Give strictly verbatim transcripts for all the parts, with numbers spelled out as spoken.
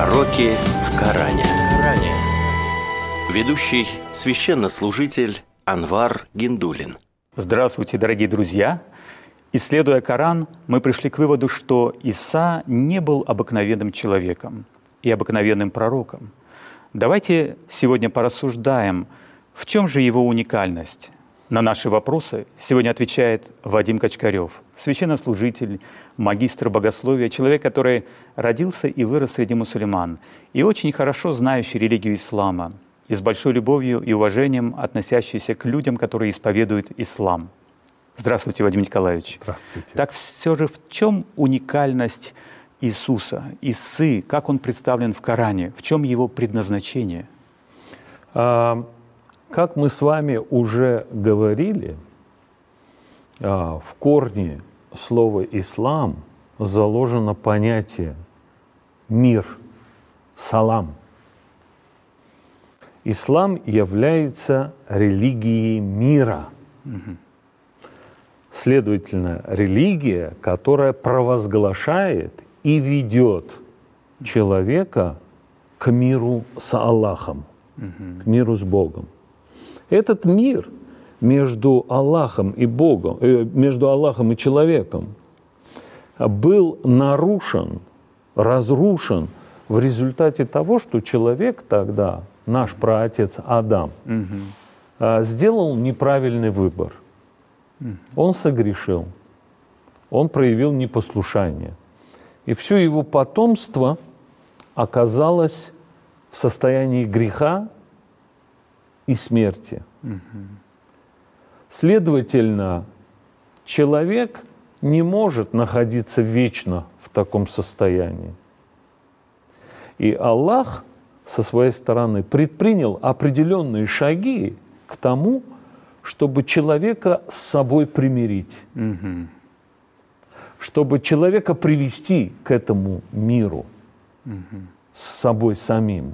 Пророки в Коране. Ведущий священнослужитель Анвар Гиндулин. Здравствуйте, дорогие друзья! Исследуя Коран, мы пришли к выводу, что Иса не был обыкновенным человеком и обыкновенным пророком. Давайте сегодня порассуждаем, в чем же его уникальность. На наши вопросы сегодня отвечает Вадим Качкарев, священнослужитель, магистр богословия, человек, который родился и вырос среди мусульман, и очень хорошо знающий религию ислама, и с большой любовью и уважением относящийся к людям, которые исповедуют ислам. Здравствуйте, Вадим Николаевич. Здравствуйте. Так все же в чем уникальность Иисуса, Исы, как он представлен в Коране, в чем его предназначение? А, как мы с вами уже говорили, а, в корне слова «ислам» заложено понятие «мир», «салам». Ислам является религией мира. Угу. Следовательно, религия, которая провозглашает и ведет человека к миру с Аллахом, угу. к миру с Богом. Этот мир между Аллахом и Богом, э, между Аллахом и человеком был нарушен, разрушен в результате того, что человек тогда, наш праотец Адам, угу. сделал неправильный выбор. Угу. Он согрешил, он проявил непослушание. И все его потомство оказалось в состоянии греха и смерти. Угу. Следовательно, человек не может находиться вечно в таком состоянии. И Аллах со своей стороны предпринял определенные шаги к тому, чтобы человека с собой примирить, угу. чтобы человека привести к этому миру угу. с собой самим.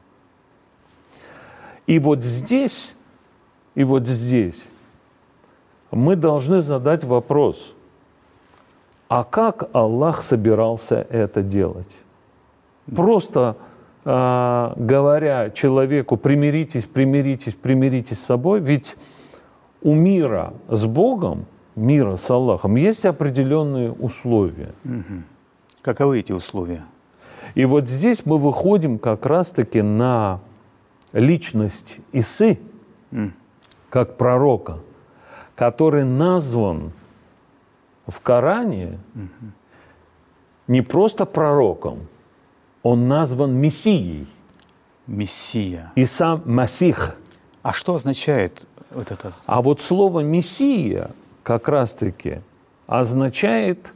И вот здесь, и вот здесь мы должны задать вопрос, а как Аллах собирался это делать? Просто э, говоря человеку «примиритесь, примиритесь, примиритесь с собой», ведь у мира с Богом, мира с Аллахом есть определенные условия. Угу. Каковы эти условия? И вот здесь мы выходим как раз-таки на личность Исы, mm. как пророка, который назван в Коране mm-hmm. не просто пророком, он назван Мессией. Мессия. Иса Масих. А что означает вот это? А вот слово «мессия» как раз-таки означает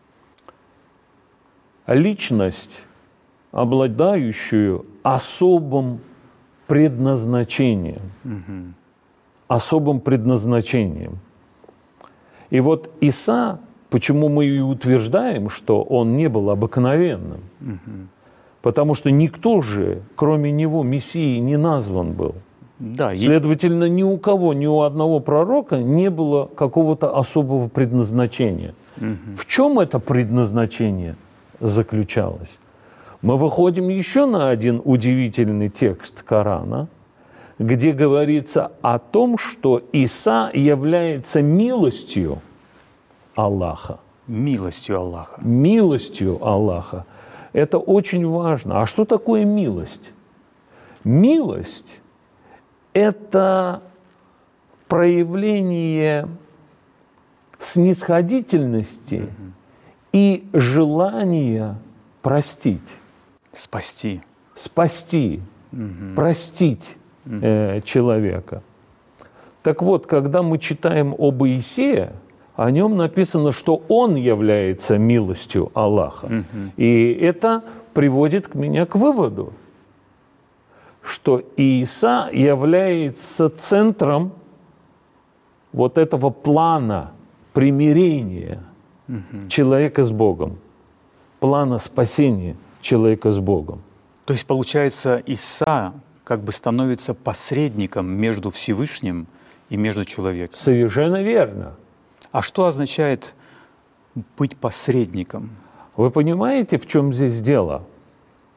личность, обладающую особым предназначением. Угу. Особым предназначением. И вот Иса, почему мы и утверждаем, что он не был обыкновенным? Угу. Потому что никто же, кроме него, Мессией не назван был. Да, Следовательно, ни у кого, ни у одного пророка не было какого-то особого предназначения. Угу. В чем это предназначение заключалось? Мы выходим еще на один удивительный текст Корана, где говорится о том, что Иса является милостью Аллаха. Милостью Аллаха. Милостью Аллаха. Это очень важно. А что такое милость? Милость – это проявление снисходительности mm-hmm. и желания простить. Спасти. Спасти, угу. простить угу. э, человека. Так вот, когда мы читаем об Иисее, о нем написано, что он является милостью Аллаха. Угу. И это приводит меня к выводу, что Иса является центром вот этого плана примирения угу. человека с Богом, плана спасения человека с Богом. То есть, получается, Иса как бы становится посредником между Всевышним и между человеком. Совершенно верно. А что означает быть посредником? Вы понимаете, в чем здесь дело?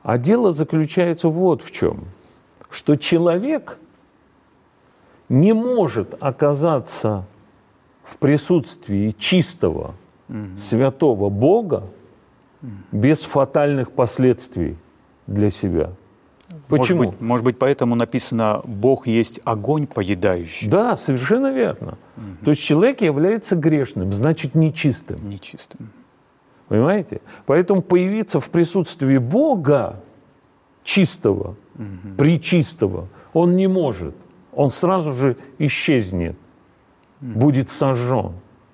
А дело заключается вот в чем, что человек не может оказаться в присутствии чистого, mm-hmm. святого Бога mm-hmm. без фатальных последствий для себя. Почему? Может быть, может быть, поэтому написано «Бог есть огонь поедающий». Да, совершенно верно. Mm-hmm. То есть человек является грешным, значит нечистым. Нечистым. Понимаете? Поэтому появиться в присутствии Бога чистого, mm-hmm. пречистого, он не может. Он сразу же исчезнет, mm-hmm. будет сожжен.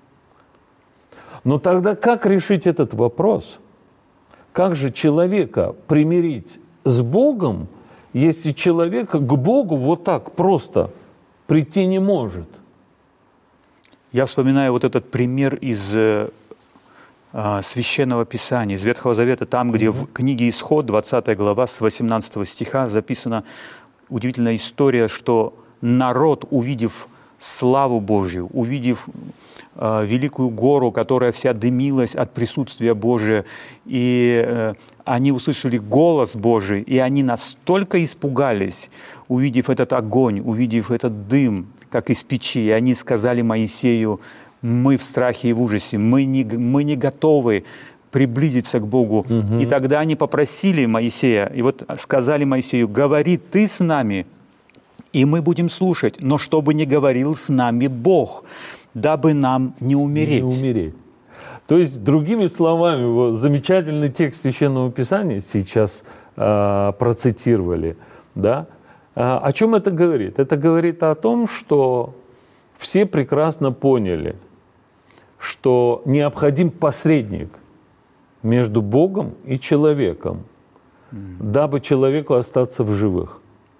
Но тогда как решить этот вопрос? Как же человека примирить с Богом, если человек к Богу вот так просто прийти не может? Я вспоминаю вот этот пример из э, Священного Писания, из Ветхого Завета, там, где mm-hmm. в книге Исход, двадцатая глава, с восемнадцатого стиха записана удивительная история, что народ, увидев славу Божью, увидев э, великую гору, которая вся дымилась от присутствия Божия, и э, они услышали голос Божий, и они настолько испугались, увидев этот огонь, увидев этот дым, как из печи, и они сказали Моисею: мы в страхе и в ужасе, мы не, мы не готовы приблизиться к Богу. Угу. И тогда они попросили Моисея, и вот сказали Моисею: говори ты с нами, и мы будем слушать, но чтобы не говорил с нами Бог, дабы нам не умереть. Не умереть. То есть, другими словами, вот, замечательный текст Священного Писания сейчас э, процитировали. Да? А, о чем это говорит? Это говорит о том, что все прекрасно поняли, что необходим посредник между Богом и человеком, mm. дабы человеку остаться в живых.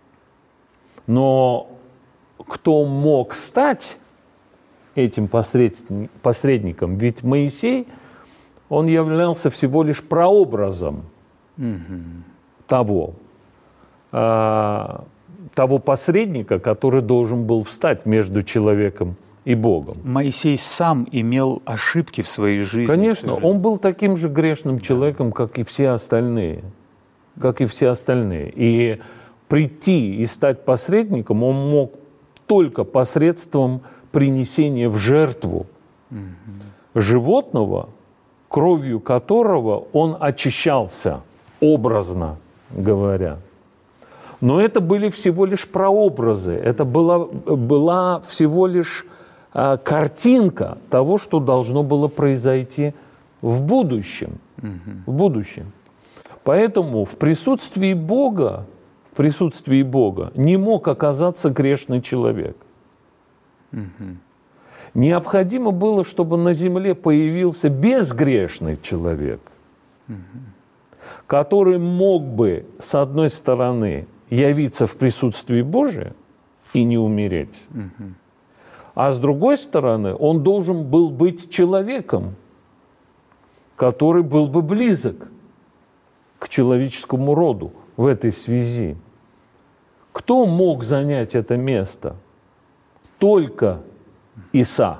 Но кто мог стать этим посредником? Ведь Моисей, он являлся всего лишь прообразом mm-hmm. того, а, того посредника, который должен был встать между человеком и Богом. Моисей сам имел ошибки в своей жизни. Конечно, он был таким же грешным человеком, как и все остальные. Как и все остальные. И прийти и стать посредником он мог только посредством принесения в жертву mm-hmm. животного, кровью которого он очищался, образно говоря. Но это были всего лишь прообразы, это была, была всего лишь а, картинка того, что должно было произойти в будущем. Mm-hmm. В будущем. Поэтому в присутствии Бога в присутствии Бога не мог оказаться грешный человек. Mm-hmm. Необходимо было, чтобы на земле появился безгрешный человек, mm-hmm. который мог бы, с одной стороны, явиться в присутствии Божия и не умереть, mm-hmm. а с другой стороны, он должен был быть человеком, который был бы близок к человеческому роду в этой связи. Кто мог занять это место? Только Иса.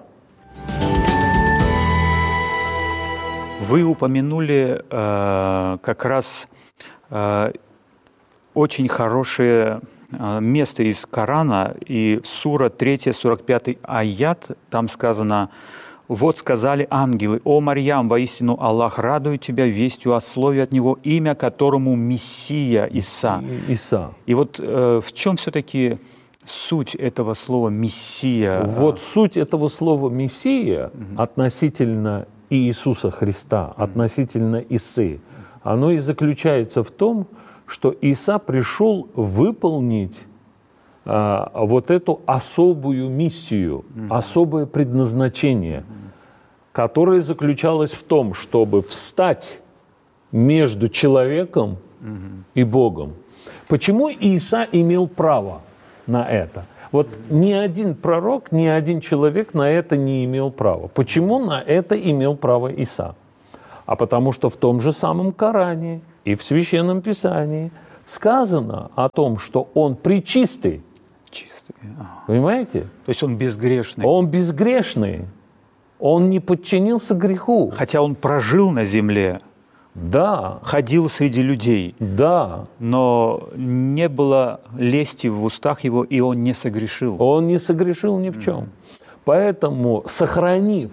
Вы упомянули э, как раз э, очень хорошее э, место из Корана, и сура три, сорок пятый аят, там сказано: «Вот сказали ангелы: о Марьям, воистину Аллах радует тебя вестью о слове от Него, имя которому Мессия Иса». Иса. И вот э, в чем все-таки суть этого слова «Мессия»? Вот суть этого слова «Мессия» угу. относительно Иисуса Христа, угу. относительно Исы, оно и заключается в том, что Иса пришел выполнить а, вот эту особую миссию, угу. особое предназначение, угу. которое заключалось в том, чтобы встать между человеком угу. и Богом. Почему Иса имел право на это? Вот ни один пророк, ни один человек на это не имел права. Почему на это имел право Иса? А потому что в том же самом Коране и в Священном Писании сказано о том, что он пречистый. Чистый. Ага. Понимаете? То есть он безгрешный. Он безгрешный. Он не подчинился греху. Хотя он прожил на земле Да. ходил среди людей, Да. но не было лести в устах его, и он не согрешил. Он не согрешил ни в чем. Mm-hmm. Поэтому, сохранив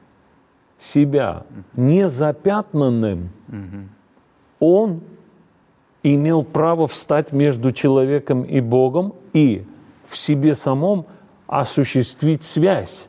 себя незапятнанным, mm-hmm. он имел право встать между человеком и Богом и в себе самом осуществить связь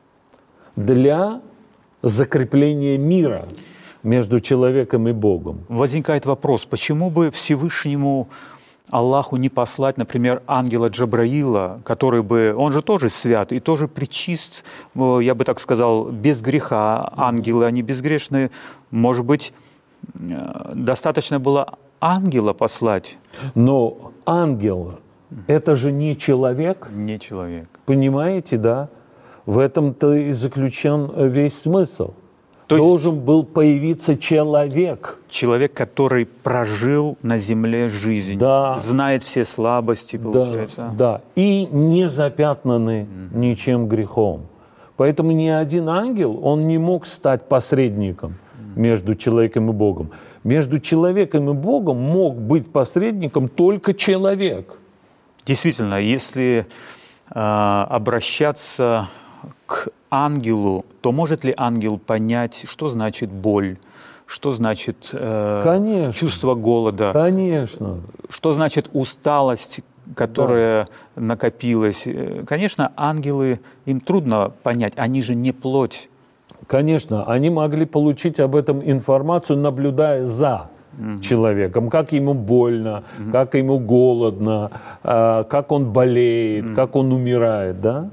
для закрепления мира между человеком и Богом. Возникает вопрос, почему бы Всевышнему Аллаху не послать, например, ангела Джабраила, который бы, он же тоже свят и тоже пречист, я бы так сказал, без греха. Ангелы, они безгрешные. Может быть, достаточно было ангела послать? Но ангел – это же не человек. Не человек. Понимаете, да? В этом-то и заключен весь смысл. То Должен есть был появиться человек. Человек, который прожил на земле жизнь, да. знает все слабости, получается. Да, да. И не запятнаны mm-hmm. ничем грехом. Поэтому ни один ангел, он не мог стать посредником mm-hmm. между человеком и Богом. Между человеком и Богом мог быть посредником только человек. Действительно, если э, обращаться к ангелу, то может ли ангел понять, что значит боль, что значит э, чувство голода, Конечно. что значит усталость, которая да. накопилась? Конечно, ангелы, им трудно понять, они же не плоть. Конечно, они могли получить об этом информацию, наблюдая за mm-hmm. человеком, как ему больно, mm-hmm. как ему голодно, э, как он болеет, mm-hmm. как он умирает, да?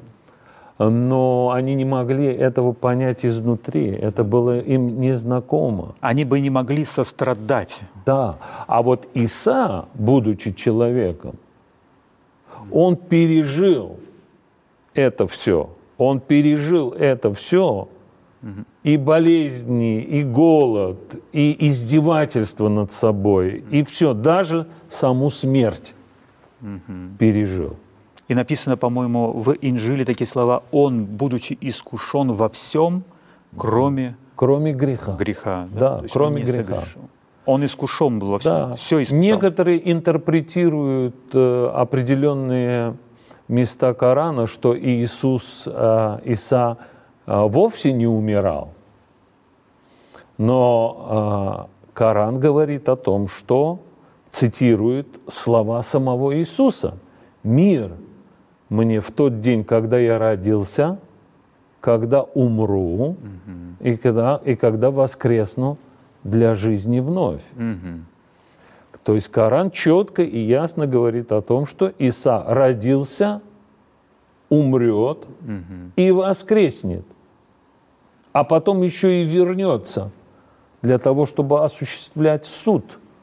Но они не могли этого понять изнутри. Это было им незнакомо. Они бы не могли сострадать. Да. А вот Иса, будучи человеком, он пережил это все. Он пережил это все. И болезни, и голод, и издевательство над собой, и все. Даже саму смерть пережил. И написано, по-моему, в Инжиле такие слова: «Он, будучи искушен во всем, кроме, кроме греха». греха да, да кроме он греха. Согрешил. Он искушен был во всем, да. все испытал. Некоторые интерпретируют э, определенные места Корана, что Иисус, э, Иса э, вовсе не умирал. Но э, Коран говорит о том, что цитирует слова самого Иисуса. «Мир мне в тот день, когда я родился, когда умру, mm-hmm. и, когда, и когда воскресну для жизни вновь». Mm-hmm. То есть Коран четко и ясно говорит о том, что Иса родился, умрет mm-hmm. и воскреснет, а потом еще и вернется для того, чтобы осуществлять суд.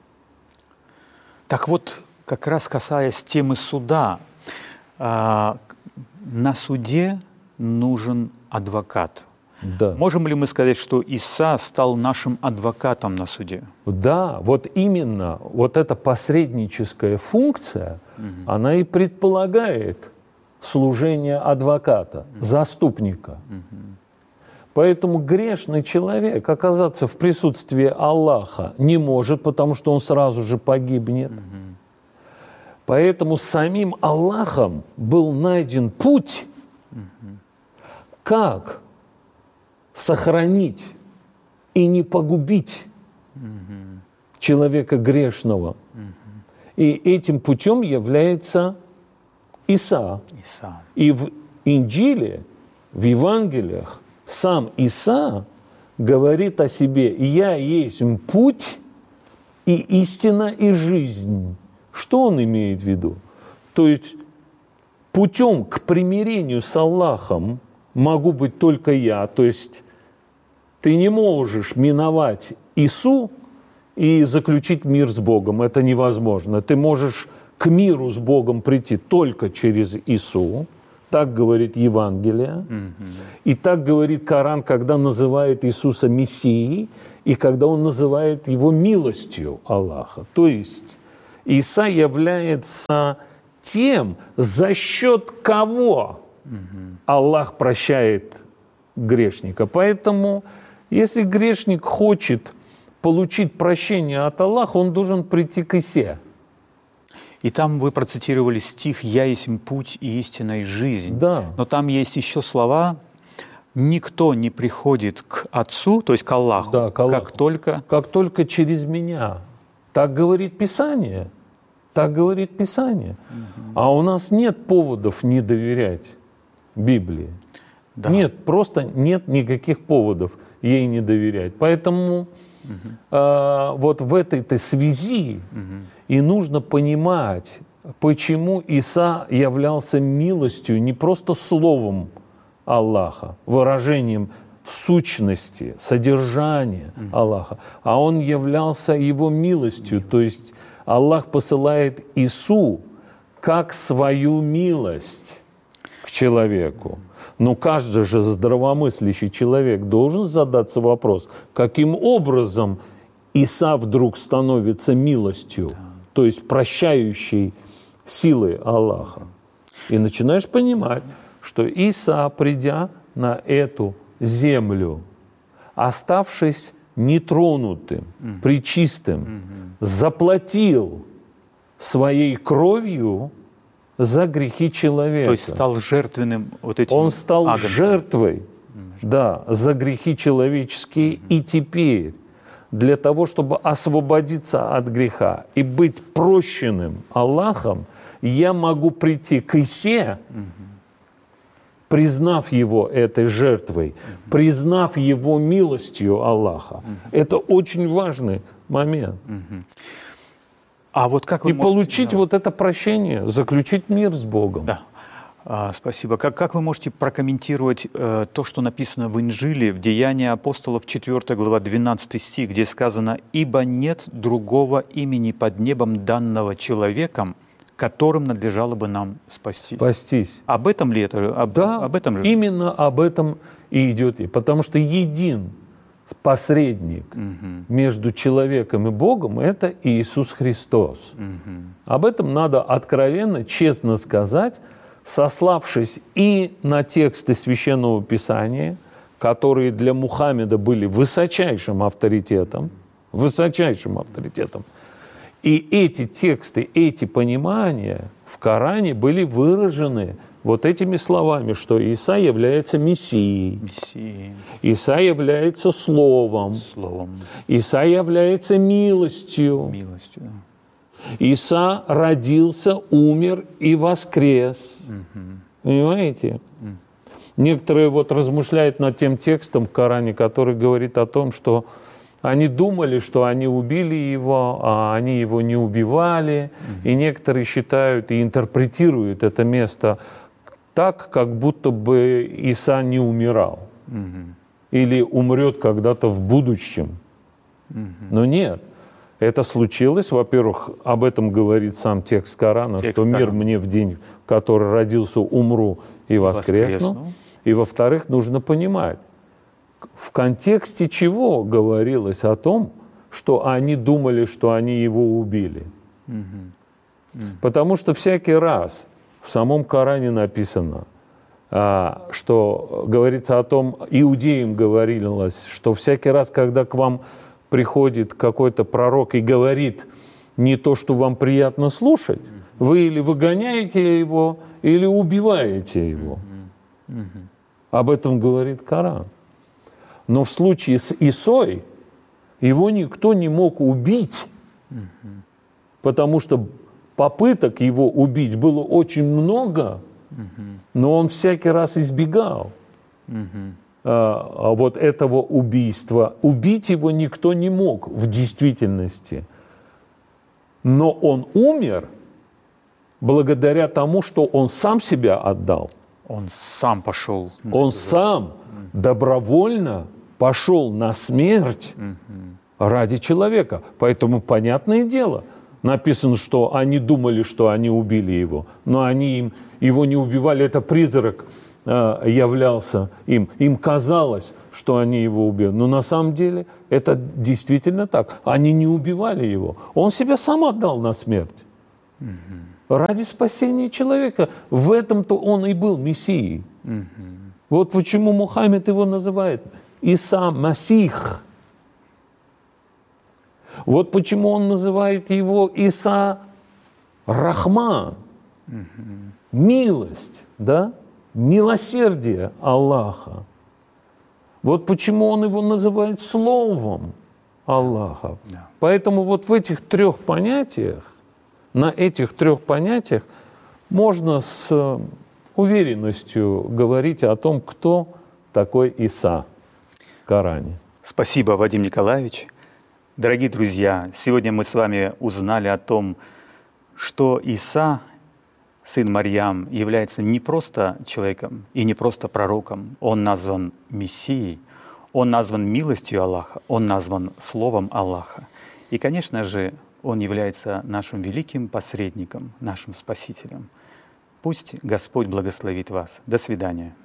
Так вот, как раз касаясь темы суда, на суде нужен адвокат. Да. Можем ли мы сказать, что Иса стал нашим адвокатом на суде? Да, вот именно вот эта посредническая функция, угу. она и предполагает служение адвоката, угу. заступника. Угу. Поэтому грешный человек оказаться в присутствии Аллаха не может, потому что он сразу же погибнет. Угу. Поэтому самим Аллахом был найден путь, угу. как сохранить и не погубить угу. человека грешного. Угу. И этим путем является Иса. Иса. И в Инджиле, в Евангелиях, сам Иса говорит о себе: «Я есть путь и истина и жизнь». Что он имеет в виду? То есть путем к примирению с Аллахом могу быть только я. То есть ты не можешь миновать Ису и заключить мир с Богом. Это невозможно. Ты можешь к миру с Богом прийти только через Ису. Так говорит Евангелие. Mm-hmm. И так говорит Коран, когда называет Иисуса Мессией, и когда он называет его милостью Аллаха. То есть Иса является тем, за счет кого mm-hmm. Аллах прощает грешника. Поэтому, если грешник хочет получить прощение от Аллаха, он должен прийти к Исе. И там вы процитировали стих «Я есть путь и истина и жизнь». Да. Но там есть еще слова «Никто не приходит к Отцу», то есть к Аллаху, Да, к Аллаху. как только… Как только через меня. Так говорит Писание. Так говорит Писание. Угу. А у нас нет поводов не доверять Библии. Да. Нет, просто нет никаких поводов ей не доверять. Поэтому угу. э, вот в этой-то связи угу. и нужно понимать, почему Иса являлся милостью, не просто словом Аллаха, выражением сущности, содержания угу. Аллаха, а он являлся его милостью. Милость. То есть Аллах посылает Ису как свою милость к человеку. Но каждый же здравомыслящий человек должен задаться вопрос, каким образом Иса вдруг становится милостью, да. то есть прощающей силой Аллаха. И начинаешь понимать, что Иса, придя на эту землю, оставшись нетронутым, mm. пречистым, mm-hmm. заплатил своей кровью за грехи человека. То есть стал жертвенным вот этим Он стал агнцем. жертвой, mm-hmm. да, за грехи человеческие. Mm-hmm. И теперь для того, чтобы освободиться от греха и быть прощенным Аллахом, я могу прийти к Исе, mm-hmm. признав его этой жертвой, mm-hmm. признав его милостью Аллаха. Mm-hmm. Это очень важный момент. Mm-hmm. А вот как вы и можете, получить да. вот это прощение, заключить мир с Богом. Да, а, спасибо. Как, как вы можете прокомментировать э, то, что написано в Инжиле, в Деянии апостолов, четвёртая глава, двенадцатый стих, где сказано: «Ибо нет другого имени под небом данного человеком, которым надлежало бы нам спастись». Спастись. Об этом ли это? Об, да, об этом же? Именно об этом и идет. Потому что един посредник угу. между человеком и Богом – это Иисус Христос. Угу. Об этом надо откровенно, честно сказать, сославшись и на тексты Священного Писания, которые для Мухаммеда были высочайшим авторитетом, высочайшим авторитетом. И эти тексты, эти понимания в Коране были выражены вот этими словами, что Иса является Мессией, Мессией. Иса является Словом, Словом. Иса является милостью, милостью. Иса родился, умер и воскрес. Угу. Понимаете? Угу. Некоторые вот размышляют над тем текстом в Коране, который говорит о том, что они думали, что они убили его, а они его не убивали. Угу. И некоторые считают и интерпретируют это место так, как будто бы Иса не умирал. Угу. Или умрет когда-то в будущем. Угу. Но нет. Это случилось. Во-первых, об этом говорит сам текст Корана, текст что мир Корана. Мне в день, в который родился, умру и воскресну. воскресну. И во-вторых, нужно понимать, в контексте чего говорилось о том, что они думали, что они его убили. Угу. Угу. Потому что всякий раз в самом Коране написано, что говорится о том, иудеям говорилось, что всякий раз, когда к вам приходит какой-то пророк и говорит не то, что вам приятно слушать, вы или выгоняете его, или убиваете его. Об этом говорит Коран. Но в случае с Исой его никто не мог убить, потому что попыток его убить было очень много, но он всякий раз избегал а, вот этого убийства. Убить его никто не мог в действительности. Но он умер благодаря тому, что он сам себя отдал. Он сам пошел. Он сам добровольно пошел на смерть ради человека. Поэтому, понятное дело, написано, что они думали, что они убили его, но они им, его не убивали, это призрак э, являлся им. Им казалось, что они его убили, но на самом деле это действительно так. Они не убивали его. Он себя сам отдал на смерть. Угу. Ради спасения человека. В этом-то он и был Мессией. Угу. Вот почему Мухаммед его называет Иса Масих. Вот почему он называет его Иса Рахман, милость, да? Милосердие Аллаха. Вот почему он его называет Словом Аллаха. Да. Поэтому вот в этих трех понятиях, на этих трех понятиях можно с уверенностью говорить о том, кто такой Иса в Коране. Спасибо, Вадим Николаевич. Дорогие друзья, сегодня мы с вами узнали о том, что Иса, сын Марьям, является не просто человеком и не просто пророком. Он назван Мессией, он назван милостью Аллаха, он назван Словом Аллаха. И, конечно же, он является нашим великим посредником, нашим Спасителем. Пусть Господь благословит вас. До свидания.